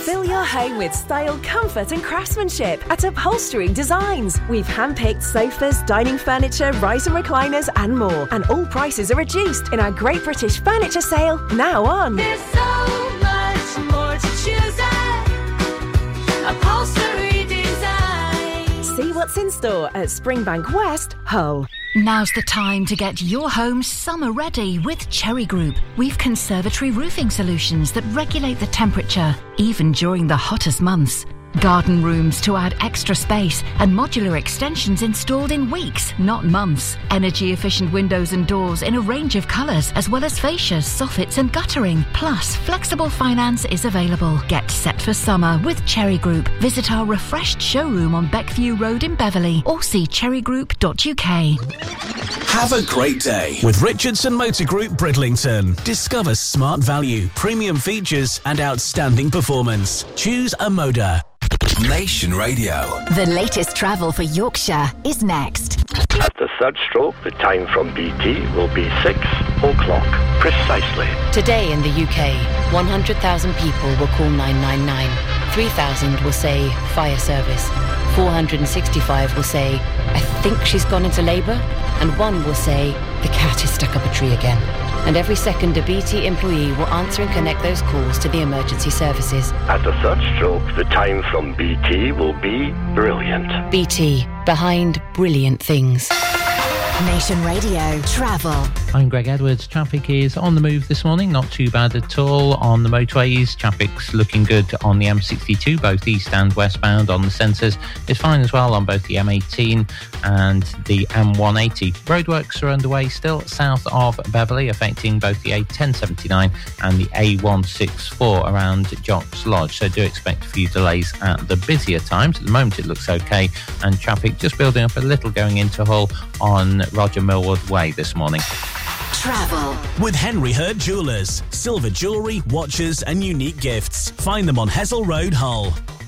Fill your home with style, comfort and craftsmanship at Upholstery Designs. We've handpicked sofas, dining furniture, rise and recliners and more. And all prices are reduced in our Great British Furniture Sale now on. There's so much more to choose at Upholstery Design. See what's in store at Springbank West, Hull. Now's the time to get your home summer ready with Cherry Group. We've conservatory roofing solutions that regulate the temperature, even during the hottest months. Garden rooms to add extra space and modular extensions installed in weeks, not months. Energy efficient windows and doors in a range of colours, as well as fascias, soffits and guttering. Plus, flexible finance is available. Get set for summer with Cherry Group. Visit our refreshed showroom on Beckview Road in Beverley or see cherrygroup.uk. Have a great day with Richardson Motor Group Bridlington. Discover smart value, premium features and outstanding performance. Choose a Moda. Nation Radio. The latest travel for Yorkshire is next. At the third stroke, the time from BT will be 6 o'clock precisely. Today in the UK, 100,000 people will call 999. 3,000 will say fire service. 465 will say, I think she's gone into labour. And 1 will say, the cat is stuck up a tree again. And every second a BT employee will answer and connect those calls to the emergency services. At the third stroke, the time from BT will be brilliant. BT, behind brilliant things. Nation Radio Travel. I'm Greg Edwards. Traffic is on the move this morning, not too bad at all on the motorways. Traffic's looking good on the M62, both east and westbound. On the sensors, it's fine as well on both the M18 and the M180. Roadworks are underway still south of Beverley, affecting both the A1079 and the A164 around Jocks Lodge, so do expect a few delays at the busier times. At the moment it looks okay, and traffic just building up a little going into Hull on Roger Millward Way this morning. Travel with Henry Hurt Jewellers. Silver jewellery, watches and unique gifts. Find them on Hessel Road, Hull.